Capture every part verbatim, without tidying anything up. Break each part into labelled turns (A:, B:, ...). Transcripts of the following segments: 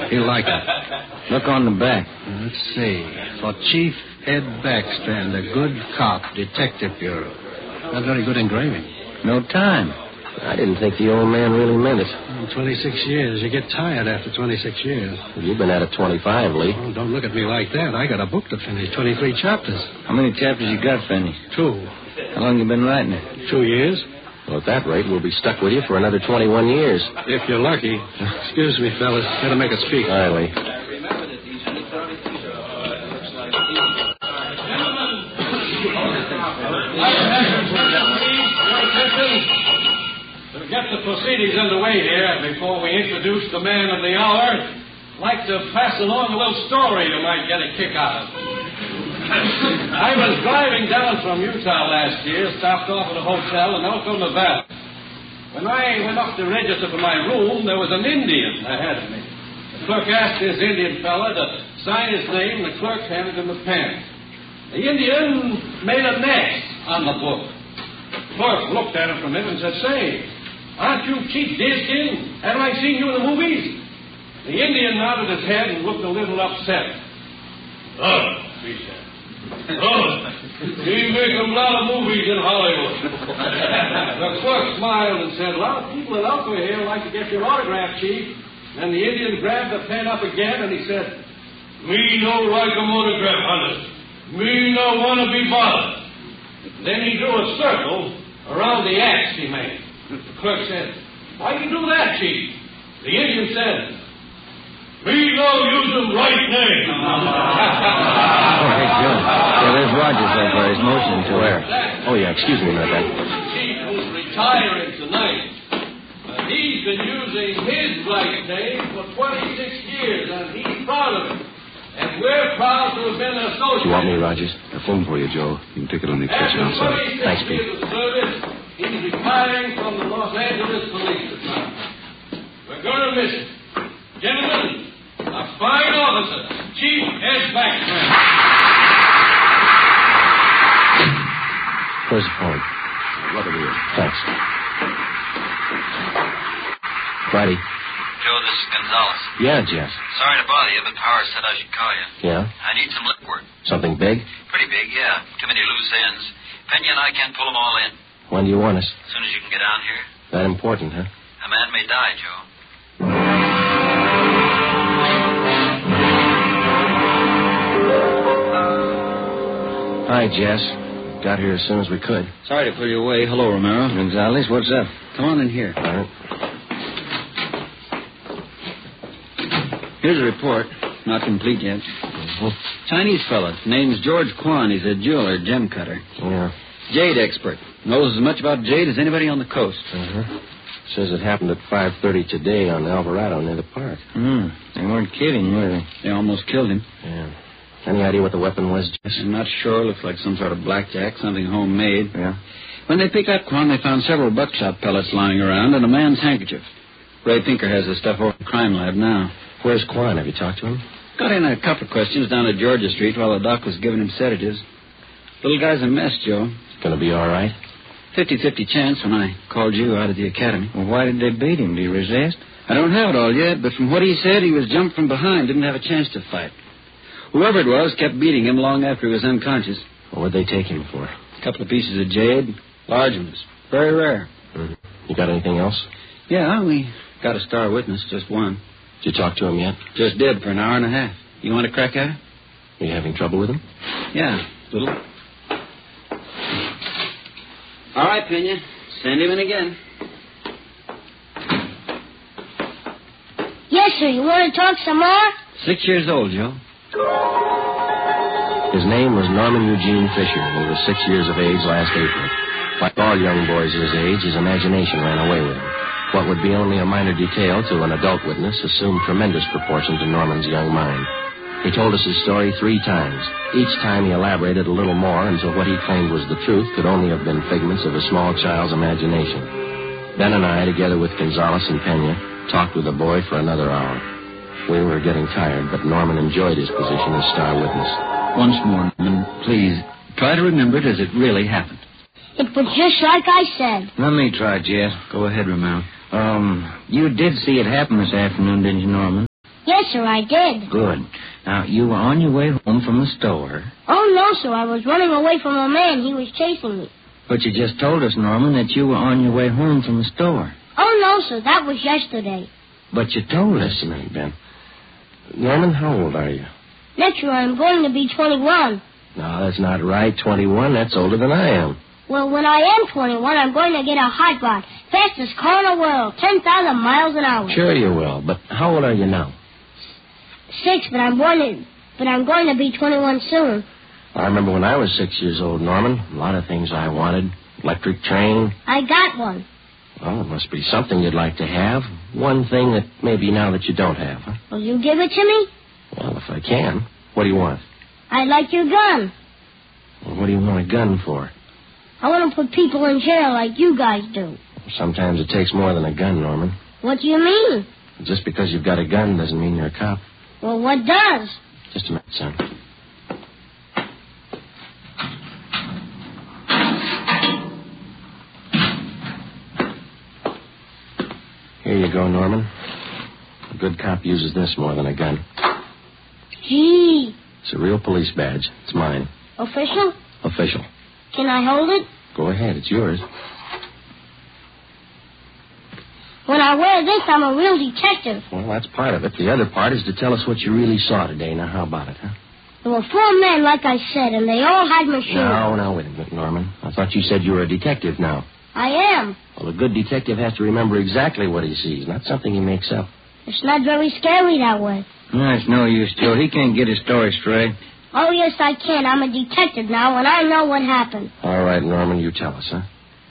A: He'll like it.
B: Look on the back.
A: Let's see. For Chief Ed Baxter and the Good Cop Detective Bureau. Not very good engraving.
B: No time. I didn't think the old man really meant it.
A: Oh, twenty-six years. You get tired after twenty-six years.
B: Well, you've been at it twenty-five, Lee.
A: Oh, don't look at me like that. I got a book to finish. twenty-three chapters.
B: How many chapters you got finished?
A: Two.
B: How long you been writing it?
A: Two years.
B: Well, at that rate, we'll be stuck with you for another twenty-one years.
A: If you're lucky. Excuse me, fellas. Better make a speak.
B: All right, Lee.
C: To get the proceedings underway here, before we introduce the man of the hour, I'd like to pass along a little story you might get a kick out of. I was driving down from Utah last year, stopped off at a hotel in Elko, Nevada. When I went up to register for my room, there was an Indian ahead of me. The clerk asked this Indian fella to sign his name, and the clerk handed him a pen. The Indian made a next on the book. The clerk looked at him for a minute and said, "Say, aren't you Chief Deerskin? Haven't I seen you in the movies?" The Indian nodded his head and looked a little upset. "Oh," he said. "Oh, we make a lot of movies in Hollywood." The clerk smiled and said, "A lot of people in Elko here like to get your autograph, Chief." And the Indian grabbed the pen up again and he said, "Me no like a autograph, honest. Me no want to be bothered." Then he drew a circle around the axe he made. The clerk said, "Why you do that, Chief?" The Indian said, "Me no use him right name."
B: Oh, hey, Joe. Yeah, there's Rogers over there. He's motioning to where? Oh, yeah, excuse me a minute.
C: The chief who's retiring tonight. Uh, he's been using his right name for twenty-six years, and he's proud of it. And we're proud to have been associated.
B: Do you want me, Rogers?
D: A phone for you, Joe. You can take it on the extension outside.
B: Thanks, Pete.
C: Years of service, he's retiring from the Los Angeles Police Department. We're going to miss him. Gentlemen, a fine officer, Chief Ed Baxter.
B: Where's the phone?
D: Right over here.
B: Thanks. Friday.
E: Joe, this is Gonzalez.
B: Yeah, Jeff.
E: Sorry to bother you, but Powers said I should call you.
B: Yeah?
E: I need some lip work.
B: Something big?
E: Pretty big, yeah. Too many loose ends. Pena and I can't pull them all in.
B: When do you want us?
E: As soon as you can get down here.
B: That important, huh?
E: A man may die, Joe.
B: Hi, Jess. Got here as soon as we could.
F: Sorry to pull you away. Hello, Romero.
B: Gonzalez, what's up?
F: Come on in here.
B: All right.
F: Here's a report. Not complete yet.
B: Mm-hmm.
F: Chinese fella. Name's George Kwan. He's a jeweler, gem cutter.
B: Yeah.
F: Jade expert. Knows as much about jade as anybody on the coast.
B: Uh-huh. Says it happened at five thirty today on Alvarado near the park.
F: Hmm.
B: They weren't kidding, were they?
F: They almost killed him.
B: Yeah. Any idea what the weapon was, Jess?
F: I'm not sure. Looks like some sort of blackjack, something homemade.
B: Yeah.
F: When they picked up Kwan, they found several buckshot pellets lying around and a man's handkerchief. Ray Pinker has the stuff over at the crime lab now.
B: Where's Kwan? Have you talked to him?
F: Got in a couple of questions down at Georgia Street while the doc was giving him sedatives. Little guy's a mess, Joe.
B: Gonna be all right?
F: fifty-fifty chance when I called you out of the academy.
B: Well, why did they beat him? Do you resist?
F: I don't have it all yet, but from what he said, he was jumped from behind, didn't have a chance to fight. Whoever it was kept beating him long after he was unconscious.
B: What would they take him for?
F: A couple of pieces of jade, large ones, very rare.
B: Mm-hmm. You got anything else?
F: Yeah, we got a star witness, just one.
B: Did you talk to him yet?
F: Just did for an hour and a half. You want to crack at it?
B: Are you having trouble with him?
F: Yeah, little. All right, Pena. Send him in again.
G: Yes, sir. You want to talk some more?
F: Six years old, Joe.
B: His name was Norman Eugene Fisher. He was six years of age last April. Like all young boys his age, his imagination ran away with him. What would be only a minor detail to an adult witness assumed tremendous proportion to Norman's young mind. He told us his story three times. Each time he elaborated a little more until what he claimed was the truth could only have been figments of a small child's imagination. Ben and I, together with Gonzalez and Pena, talked with the boy for another hour. We were getting tired, but Norman enjoyed his position as star witness.
F: Once more, Norman, please, try to remember it as it really happened.
G: It was just like I said.
B: Let me try, Jeff.
F: Go ahead, Romero.
B: Um, you did see it happen this afternoon, didn't you, Norman?
G: Yes, sir, I did.
H: Good. Now, you were on your way home from the store.
G: Oh, no, sir. I was running away from a man. He was chasing me.
H: But you just told us, Norman, that you were on your way home from the store.
G: Oh, no, sir. That was yesterday.
H: But you told us.
B: Just a minute, Ben. Norman, how old are you?
G: Next year I'm going to be twenty-one.
B: No, that's not right. twenty-one, that's older than I am.
G: Well, when I am twenty-one, I'm going to get a hot rod. Fastest car in the world. ten thousand miles an hour.
B: Sure you will, but how old are you now?
G: Six, but I'm going to, but I'm going to be twenty-one soon.
B: I remember when I was six years old, Norman. A lot of things I wanted. Electric train.
G: I got one.
B: Well, it must be something you'd like to have. One thing that maybe now that you don't have, huh?
G: Will you give it to me?
B: Well, if I can. What do you want?
G: I'd like your gun.
B: Well, what do you want a gun for?
G: I want to put people in jail like you guys do.
B: Sometimes it takes more than a gun, Norman.
G: What do you mean?
B: Just because you've got a gun doesn't mean you're a cop.
G: Well, what does?
B: Just a minute, son. Here you go, Norman. A good cop uses this more than a gun.
G: Gee.
B: It's a real police badge. It's mine.
G: Official?
B: Official.
G: Can I hold it?
B: Go ahead. It's yours.
G: When I wear this, I'm a real detective.
B: Well, that's part of it. The other part is to tell us what you really saw today. Now, how about it, huh?
G: There were four men, like I said, and they all had machines.
B: No, no, wait a minute, Norman. I thought you said you were a detective now.
G: I am.
B: Well, a good detective has to remember exactly what he sees, not something he makes up.
G: It's not very scary that way.
H: No, it's no use, Joe. He can't get his story straight.
G: Oh, yes, I can. I'm a detective now, and I know what happened.
B: All right, Norman, you tell us, huh?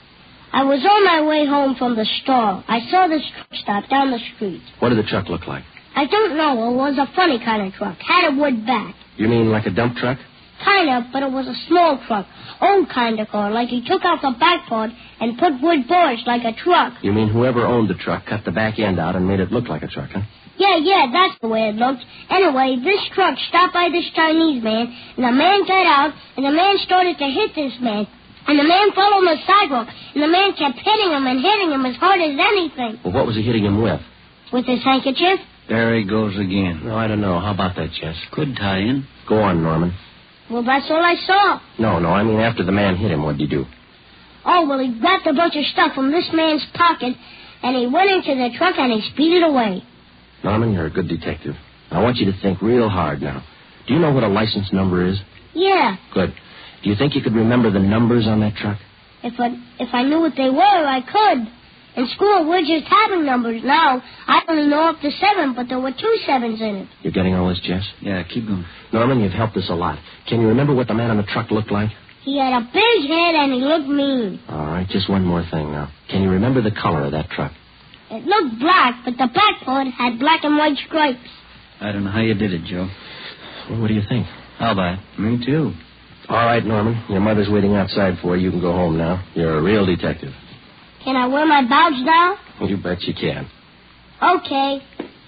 G: I was on my way home from the store. I saw this truck stop down the street.
B: What did the truck look like?
G: I don't know. It was a funny kind of truck. Had a wood back.
B: You mean like a dump truck?
G: Kind of, but it was a small truck. Old kind of car, like he took out the back part and put wood boards like a truck.
B: You mean whoever owned the truck cut the back end out and made it look like a truck, huh?
G: Yeah, yeah, that's the way it looked. Anyway, this truck stopped by this Chinese man, and the man got out, and the man started to hit this man. And the man fell on the sidewalk, and the man kept hitting him and hitting him as hard as anything.
B: Well, what was he hitting him with?
G: With his handkerchief?
H: There he goes again.
B: No, I don't know. How about that, Jess?
H: Could tie in.
B: Go on, Norman.
G: Well, that's all I saw.
B: No, no, I mean after the man hit him, what'd you do?
G: Oh, well, he grabbed a bunch of stuff from this man's pocket, and he went into the truck and he speeded away.
B: Norman, you're a good detective. I want you to think real hard now. Do you know what a license number is?
G: Yeah.
B: Good. Do you think you could remember the numbers on that truck?
G: If I, if I knew what they were, I could. In school, we're just having numbers now. I only know up to seven, but there were two sevens in it.
B: You're getting all this, Jess?
H: Yeah, keep going.
B: Norman, you've helped us a lot. Can you remember what the man on the truck looked like?
G: He had a big head and he looked mean.
B: All right, just one more thing now. Can you remember the color of that truck?
G: It looked black, but the back part had black and white stripes.
H: I don't know how you did it, Joe.
B: Well, what do you think?
H: How about it? Me too.
B: All right, Norman. Your mother's waiting outside for you. You can go home now. You're a real detective.
G: Can I wear my badge now?
B: You bet you can.
G: Okay.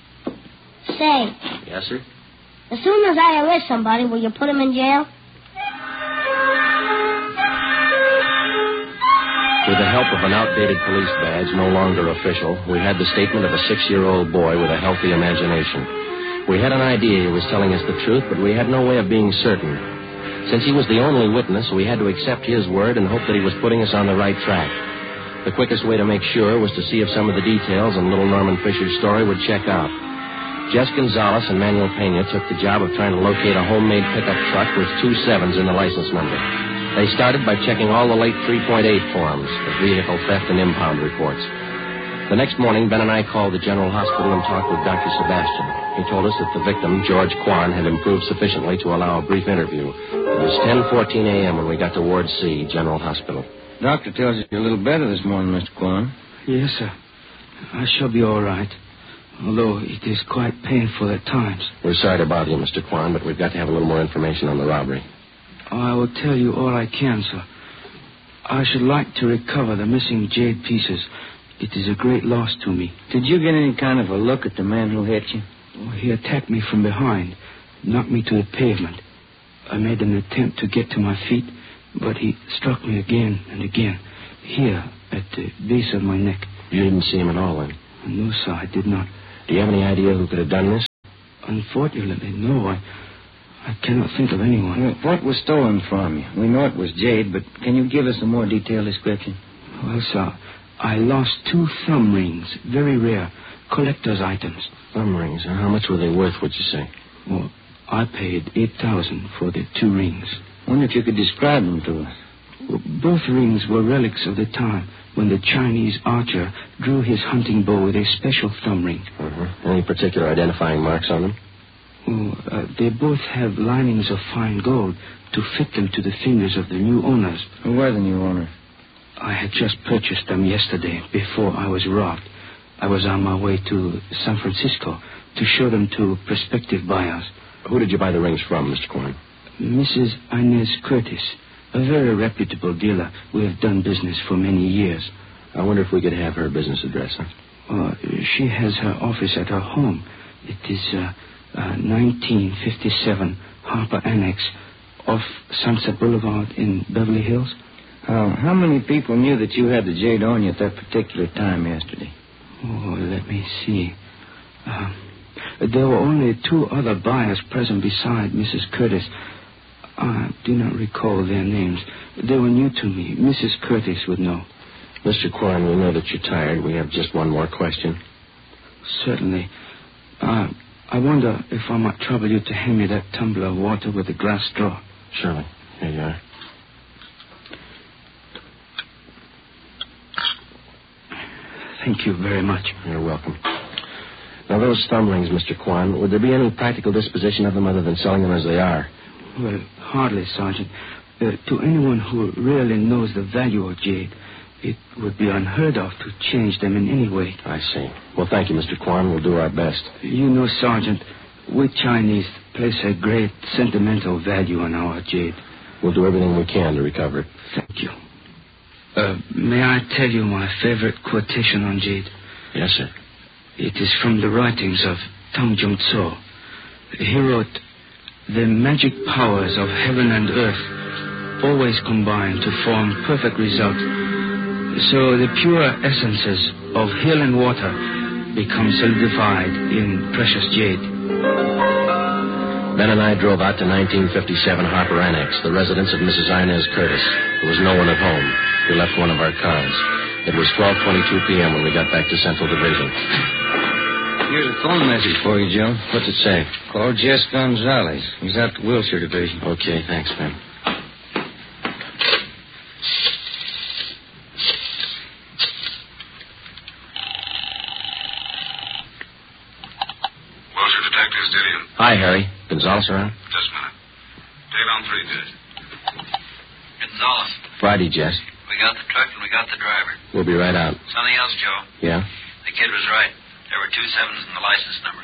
G: Say,
B: Yes, sir?
G: as soon as I arrest somebody, will you put him in jail?
B: With the help of an outdated police badge, no longer official, we had the statement of a six-year-old boy with a healthy imagination. We had an idea he was telling us the truth, but we had no way of being certain. Since he was the only witness, we had to accept his word and hope that he was putting us on the right track. The quickest way to make sure was to see if some of the details in little Norman Fisher's story would check out. Jess Gonzalez and Manuel Pena took the job of trying to locate a homemade pickup truck with two sevens in the license number. They started by checking all the late three point eight forms, the vehicle theft and impound reports. The next morning, Ben and I called the General Hospital and talked with Doctor Sebastian. He told us that the victim, George Kwan, had improved sufficiently to allow a brief interview. It was ten fourteen a.m. when we got to Ward C, General Hospital.
H: Doctor tells you you're a little better this morning, Mister Kwan.
I: Yes, sir. I shall be all right, although it is quite painful at times.
B: We're sorry to bother you, Mister Kwan, but we've got to have a little more information on the robbery.
I: Oh, I will tell you all I can, sir. I should like to recover the missing jade pieces. It is a great loss to me.
H: Did you get any kind of a look at the man who hit you?
I: Oh, he attacked me from behind, knocked me to the pavement. I made an attempt to get to my feet, but he struck me again and again, here at the base of my neck.
B: You didn't see him at all, then?
I: No, sir, I did not.
B: Do you have any idea who could have done this?
I: Unfortunately, no. I, I cannot think of anyone.
H: Well, what was stolen from you? We know it was jade, but can you give us a more detailed description?
I: Well, sir, I lost two thumb rings, very rare, collector's items.
B: Thumb rings? How much were they worth, would you say?
I: Well, I paid eight thousand dollars for the two rings.
H: I wonder if you could describe them to us.
I: Well, both rings were relics of the time when the Chinese archer drew his hunting bow with a special thumb ring.
B: Uh-huh. Any particular identifying marks on them?
I: Oh, uh, they both have linings of fine gold to fit them to the fingers of the new owners.
H: Who were the new owners?
I: I had just purchased them yesterday before I was robbed. I was on my way to San Francisco to show them to prospective buyers.
B: Who did you buy the rings from, Mister Kwan?
I: Missus Inez Curtis, a very reputable dealer. We have done business for many years.
B: I wonder if we could have her business address, huh?
I: Uh, she has her office at her home. It is uh, uh, nineteen fifty-seven Harper Annex off Sunset Boulevard in Beverly Hills.
H: Uh, how many people knew that you had the jade on you at that particular time yesterday?
I: Oh, let me see. Uh, there were only two other buyers present beside Missus Curtis. I do not recall their names. They were new to me. Missus Curtis would know.
B: Mister Kwan, we know that you're tired. We have just one more question.
I: Certainly. Uh, I wonder if I might trouble you to hand me that tumbler of water with a glass straw.
B: Surely. Here you are.
I: Thank you very much.
B: You're welcome. Now, those thumb rings, Mister Kwan, would there be any practical disposition of them other than selling them as they are?
I: Well, hardly, Sergeant. Uh, to anyone who really knows the value of jade, it would be unheard of to change them in any way.
B: I see. Well, thank you, Mister Kwan. We'll do our best.
I: You know, Sergeant, we Chinese place a great sentimental value on our jade.
B: We'll do everything we can to recover it. Thank you.
I: Uh, may I tell you my favorite quotation on jade?
B: Yes, sir.
I: It is from the writings of Tang Jung Tso. He wrote, "The magic powers of heaven and earth always combine to form perfect result. So the pure essences of hill and water become solidified in precious jade."
B: Ben and I drove out to nineteen fifty-seven Harper Annex, the residence of Missus Inez Curtis. There was no one at home. We left one of our cars. It was twelve twenty-two p.m. when we got back to Central Division.
H: Here's a phone message for you, Joe.
B: What's it say?
H: Call Jess Gonzalez. He's out the Wilshire Division.
B: Okay, thanks, Ben.
D: Wilshire Detectives, Dillian.
B: Hi, Harry. Gonzalez around?
D: Just a minute. Dave on three, Jess.
E: Gonzalez.
B: Friday, Jess.
E: We got the truck and we got the driver.
B: We'll be right out.
E: Something else, Joe.
B: Yeah?
E: The kid was right. There were two sevens in the license number.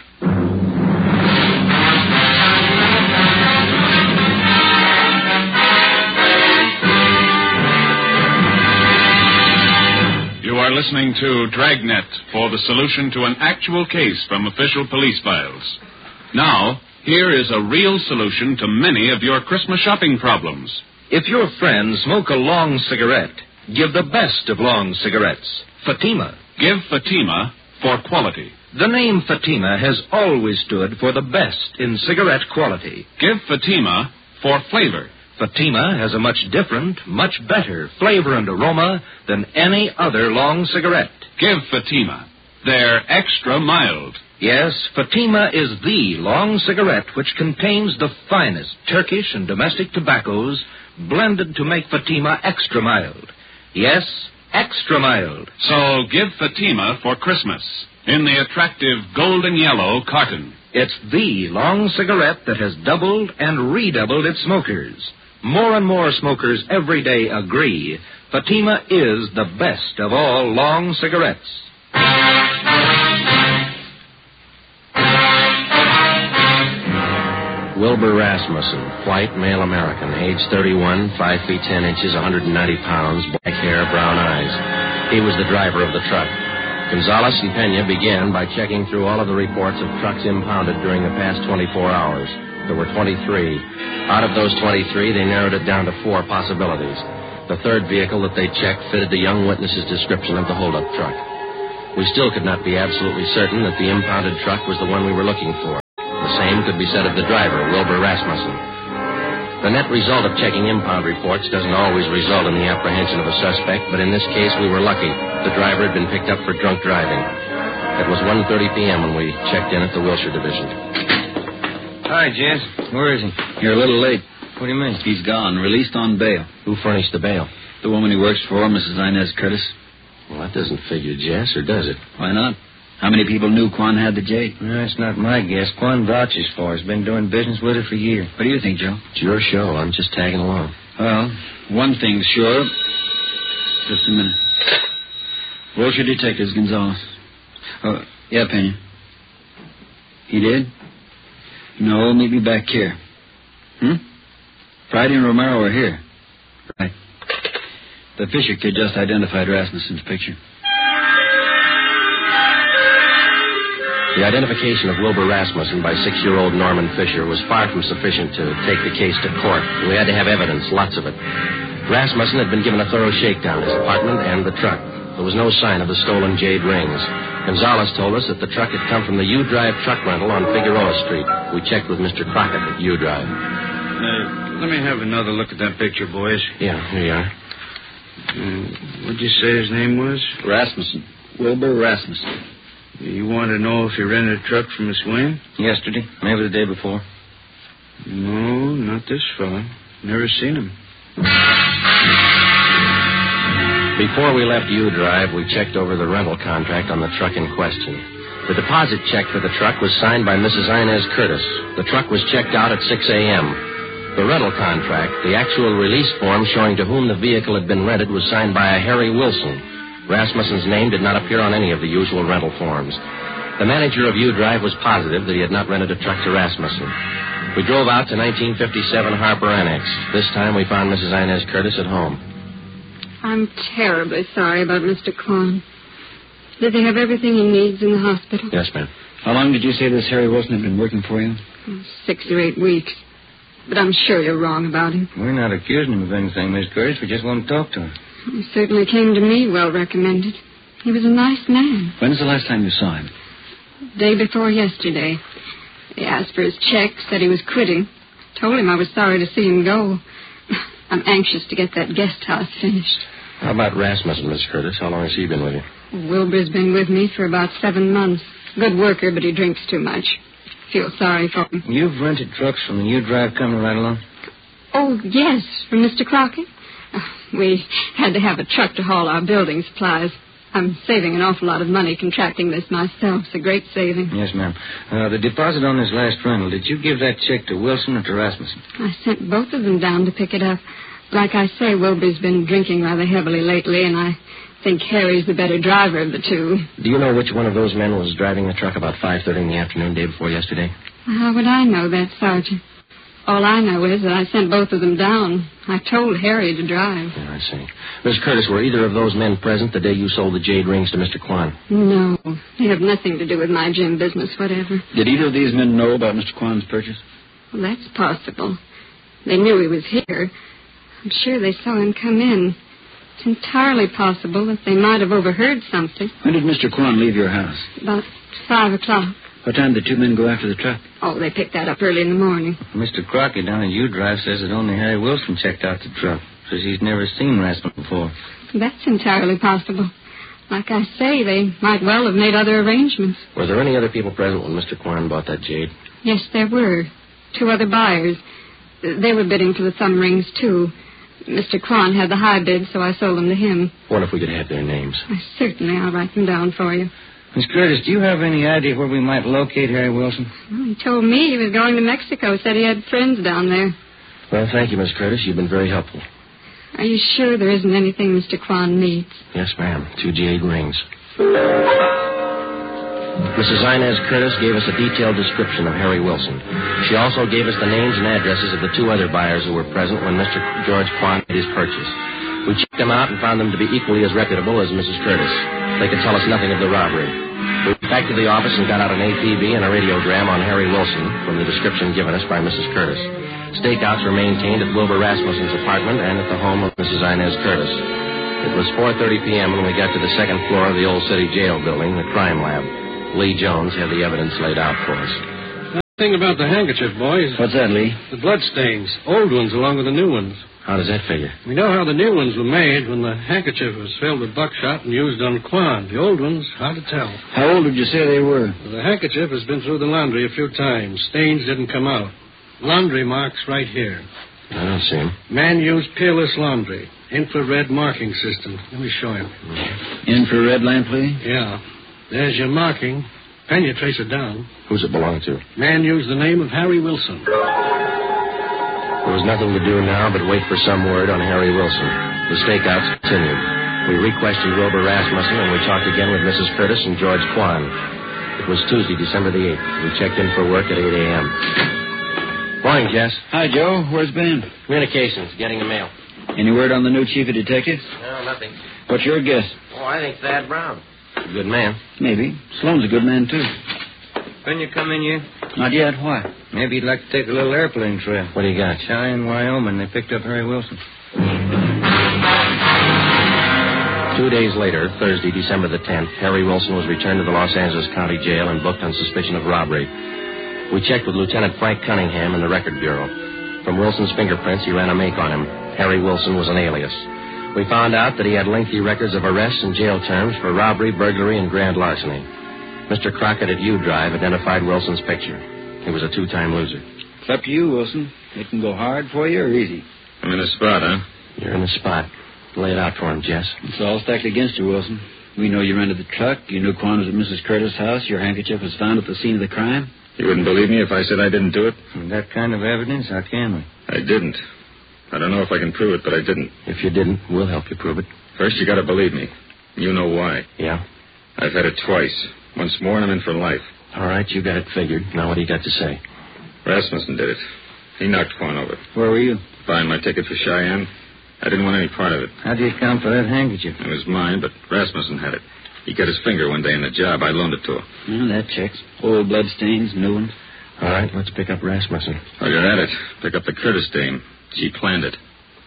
J: You are listening to Dragnet for the solution to an actual case from official police files. Now, here is a real solution to many of your Christmas shopping problems.
K: If your friends smoke a long cigarette, give the best of long cigarettes, Fatima.
J: Give Fatima for quality.
K: The name Fatima has always stood for the best in cigarette quality.
J: Give Fatima for flavor.
K: Fatima has a much different, much better flavor and aroma than any other long cigarette.
J: Give Fatima. They're extra mild.
K: Yes, Fatima is the long cigarette which contains the finest Turkish and domestic tobaccos blended to make Fatima extra mild. Yes, extra mild.
J: So give Fatima for Christmas in the attractive golden yellow carton.
K: It's the long cigarette that has doubled and redoubled its smokers. More and more smokers every day agree Fatima is the best of all long cigarettes.
B: Wilbur Rasmussen, white, male American, age thirty-one, five feet ten inches, one hundred ninety pounds, black hair, brown eyes. He was the driver of the truck. Gonzalez and Pena began by checking through all of the reports of trucks impounded during the past twenty-four hours. There were twenty-three. Out of those twenty-three, they narrowed it down to four possibilities. The third vehicle that they checked fitted the young witness's description of the holdup truck. We still could not be absolutely certain that the impounded truck was the one we were looking for. The same could be said of the driver, Wilbur Rasmussen. The net result of checking impound reports doesn't always result in the apprehension of a suspect, but in this case we were lucky. The driver had been picked up for drunk driving. It was one thirty p.m. when we checked in at the Wilshire Division.
H: Hi, Jess. Where is he?
F: You're a little late.
H: What do you mean?
F: He's gone, released on bail.
B: Who furnished the bail?
F: The woman he works for, Missus Inez Curtis.
B: Well, that doesn't figure, Jess, or does it?
F: Why not? How many people knew Quan had the jade?
H: No, it's not my guess. Quan vouches for her. He's been doing business with her for years.
F: What do you think, Joe?
B: It's your show. I'm just tagging along.
F: Well, one thing's sure. Just a minute. Wilshire Detectives, Gonzalez. Oh, yeah, Pena. He did? No, maybe back here. Hmm? Friday and Romero are here. Right. The Fisher kid just identified Rasmussen's picture.
B: The identification of Wilbur Rasmussen by six-year-old Norman Fisher was far from sufficient to take the case to court. We had to have evidence, lots of it. Rasmussen had been given a thorough shakedown, his apartment and the truck. There was no sign of the stolen jade rings. Gonzalez told us that the truck had come from the U-Drive truck rental on Figueroa Street. We checked with Mister Crockett at U-Drive.
I: Uh, let me have another look at that picture, boys.
B: Yeah, here you are.
I: Uh, what'd you say his name was?
F: Rasmussen. Wilbur Rasmussen.
I: You want to know if he rented a truck from Miss Wayne?
H: Yesterday. Maybe the day before.
I: No, not this fella. Never seen him.
B: Before we left U-Drive, we checked over the rental contract on the truck in question. The deposit check for the truck was signed by Missus Inez Curtis. The truck was checked out at six a.m. The rental contract, the actual release form showing to whom the vehicle had been rented, was signed by a Harry Wilson. Rasmussen's name did not appear on any of the usual rental forms. The manager of U-Drive was positive that he had not rented a truck to Rasmussen. We drove out to nineteen fifty-seven Harper Annex. This time we found Missus Inez Curtis at home.
L: I'm terribly sorry about Mister Quan. Does he have everything he needs in the hospital?
B: Yes, ma'am.
F: How long did you say this Harry Wilson had been working for you?
L: Six or eight weeks. But I'm sure you're wrong about him.
H: We're not accusing him of anything, Miss Curtis. We just want to talk to him.
L: He certainly came to me well recommended. He was a nice man.
F: When's the last time you saw him?
L: Day before yesterday. He asked for his check, said he was quitting. Told him I was sorry to see him go. I'm anxious to get that guest house finished.
B: How about Rasmussen, Miss Curtis? How long has he been with you?
L: Wilbur's been with me for about seven months. Good worker, but he drinks too much. Feel sorry for him.
H: You've rented trucks from the U-Drive company right along?
L: Oh, yes, from Mister Crockett. We had to have a truck to haul our building supplies. I'm saving an awful lot of money contracting this myself. It's a great saving.
H: Yes, ma'am. Uh, the deposit on this last rental, did you give that check to Wilson or to Rasmussen?
L: I sent both of them down to pick it up. Like I say, Wilbur's been drinking rather heavily lately, and I think Harry's the better driver of the two.
B: Do you know which one of those men was driving the truck about five thirty in the afternoon, day before yesterday?
L: How would I know that, Sergeant? All I know is that I sent both of them down. I told Harry to drive.
B: Yeah, I see. Miss Curtis, were either of those men present the day you sold the jade rings to Mister Quan?
L: No. They have nothing to do with my gym business, whatever.
F: Did either of these men know about Mister Quan's purchase?
L: Well, that's possible. They knew he was here. I'm sure they saw him come in. It's entirely possible that they might have overheard something.
F: When did Mister Quan leave your house?
L: About five o'clock.
F: What time did the two men go after the truck?
L: Oh, they picked that up early in the morning.
H: Mister Crockett down at U-Drive says that only Harry Wilson checked out the truck. Says he's never seen Rasmussen before.
L: That's entirely possible. Like I say, they might well have made other arrangements.
B: Were there any other people present when Mister Quan bought that jade?
L: Yes, there were. Two other buyers. They were bidding for the thumb rings, too. Mister Quan had the high bid, so I sold them to him.
B: Wonder if we could have their names.
L: Uh, certainly, I'll write them down for you.
H: Miss Curtis, do you have any idea where we might locate Harry Wilson?
L: Well, he told me he was going to Mexico. Said he had friends down there.
B: Well, thank you, Miss Curtis. You've been very helpful.
L: Are you sure there isn't anything Mister Quan needs?
B: Yes, ma'am. Two jade rings. Missus Inez Curtis gave us a detailed description of Harry Wilson. She also gave us the names and addresses of the two other buyers who were present when Mister George Quan made his purchase. We checked them out and found them to be equally as reputable as Missus Curtis. They could tell us nothing of the robbery. We went back to the office and got out an A P B and a radiogram on Harry Wilson from the description given us by Missus Curtis. Stakeouts were maintained at Wilbur Rasmussen's apartment and at the home of Missus Inez Curtis. It was four thirty p.m. when we got to the second floor of the old city jail building, the crime lab. Lee Jones had the evidence laid out for us.
C: Thing about the handkerchief, boys.
F: What's that, Lee?
C: The blood stains. Old ones along with the new ones.
B: How does that figure?
C: We know how the new ones were made when the handkerchief was filled with buckshot and used on Quan. The old ones, hard to tell.
F: How old did you say they were?
C: The handkerchief has been through the laundry a few times. Stains didn't come out. Laundry marks right here.
B: I don't see him.
C: Man used Peerless Laundry. Infrared marking system. Let me show him.
F: Infrared lamp, Lee?
C: Yeah. There's your marking. Pena, trace it down.
B: Who's it belong to?
C: Man used the name of Harry Wilson.
B: There was nothing to do now but wait for some word on Harry Wilson. The stakeouts continued. We re-questioned Wilbur Rasmussen, and we talked again with Missus Curtis and George Quan. It was Tuesday, December the eighth. We checked in for work at eight a.m. Morning, Jess.
F: Hi, Joe. Where's Ben?
B: Communications, getting the mail.
F: Any word on the new chief of detectives?
B: No, nothing.
F: What's your guess?
B: Oh, I think Thad Brown. A good man.
F: Maybe. Sloan's a good man, too.
H: When you come in here?
F: Not yet. Why?
H: Maybe you'd like to take a little airplane trip.
B: What do you got?
H: Cheyenne, Wyoming. They picked up Harry Wilson.
B: Two days later, Thursday, December the tenth, Harry Wilson was returned to the Los Angeles County Jail and booked on suspicion of robbery. We checked with Lieutenant Frank Cunningham in the Record Bureau. From Wilson's fingerprints, he ran a make on him. Harry Wilson was an alias. We found out that he had lengthy records of arrests and jail terms for robbery, burglary, and grand larceny. Mister Crockett at U Drive identified Wilson's picture. He was a two-time loser.
F: It's up to you, Wilson. It can go hard for you or easy.
J: I'm in the spot, huh?
B: You're in the spot. Lay it out for him, Jess.
F: It's all stacked against you, Wilson. We know you rented the truck. You knew Quan was at Missus Curtis' house. Your handkerchief was found at the scene of the crime.
J: You wouldn't believe me if I said I didn't do it?
H: With that kind of evidence, how can we?
J: I didn't. I don't know if I can prove it, but I didn't.
B: If you didn't, we'll help you prove it.
J: First, you gotta believe me. You know why.
B: Yeah?
J: I've had it twice. Once more, and I'm in for life.
B: All right, you got it figured. Now what do you got to say?
J: Rasmussen did it. He knocked Quan over.
F: Where were you?
J: Buying my ticket for Cheyenne. I didn't want any part of it.
H: How do you account for that handkerchief?
J: It was mine, but Rasmussen had it. He cut his finger one day in the job. I loaned it to him.
F: Well, that checks. Old blood stains, new ones.
B: All right, let's pick up Rasmussen.
J: While you're at it, pick up the Curtis dame. She planned it.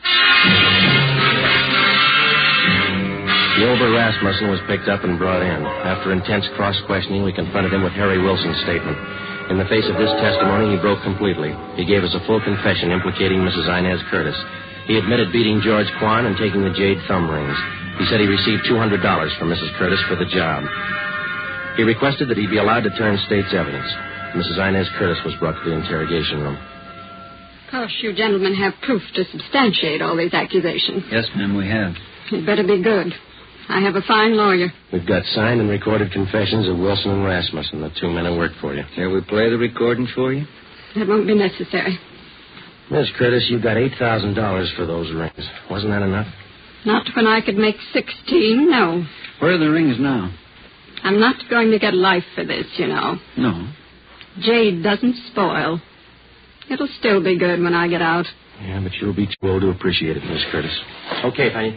B: Wilbur Rasmussen was picked up and brought in. After intense cross-questioning, we confronted him with Harry Wilson's statement. In the face of this testimony, he broke completely. He gave us a full confession implicating Missus Inez Curtis. He admitted beating George Quan and taking the jade thumb rings. He said he received two hundred dollars from Missus Curtis for the job. He requested that he be allowed to turn state's evidence. Missus Inez Curtis was brought to the interrogation room.
L: Of course, you gentlemen have proof to substantiate all these accusations.
F: Yes, ma'am, we have.
L: It better be good. I have a fine lawyer.
B: We've got signed and recorded confessions of Wilson and Rasmussen, the two men who worked for you.
H: Shall we play the recording for you?
L: That won't be necessary.
B: Miss Curtis, you got eight thousand dollars for those rings. Wasn't that enough?
L: Not when I could make sixteen, no.
F: Where are the rings now?
L: I'm not going to get life for this, you know.
F: No.
L: Jade doesn't spoil. It'll still be good when I get out.
B: Yeah, but you'll be too old to appreciate it, Miss Curtis. Okay, Penny.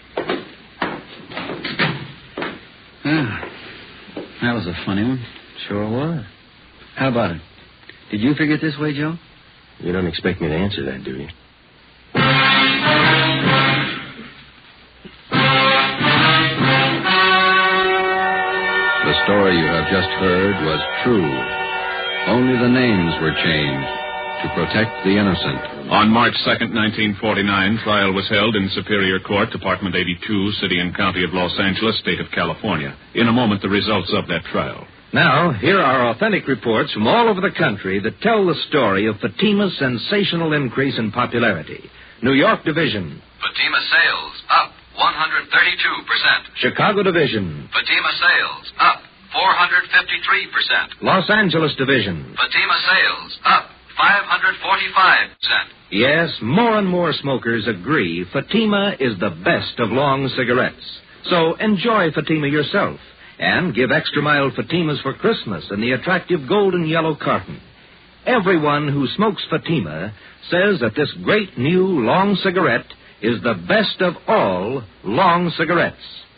F: Ah, that was a funny one.
B: Sure was.
F: How about it? Did you figure it this way, Joe?
B: You don't expect me to answer that, do you?
M: The story you have just heard was true. Only the names were changed to protect the innocent.
J: On March second, nineteen forty-nine, trial was held in Superior Court, Department eighty-two, City and County of Los Angeles, State of California. In a moment, the results of that trial.
K: Now, here are authentic reports from all over the country that tell the story of Fatima's sensational increase in popularity. New York Division.
E: Fatima sales up one hundred thirty-two percent.
K: Chicago Division.
E: Fatima sales up four hundred fifty-three percent.
K: Los Angeles Division.
E: Fatima sales up five hundred forty-five percent.
K: Yes, more and more smokers agree Fatima is the best of long cigarettes. So enjoy Fatima yourself and give extra mild Fatimas for Christmas in the attractive golden yellow carton. Everyone who smokes Fatima says that this great new long cigarette is the best of all long cigarettes.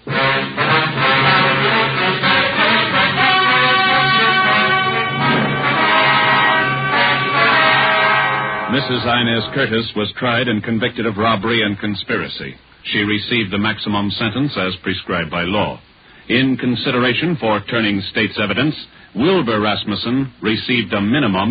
J: Missus Inez Curtis was tried and convicted of robbery and conspiracy. She received the maximum sentence as prescribed by law. In consideration for turning state's evidence, Wilbur Rasmussen received a minimum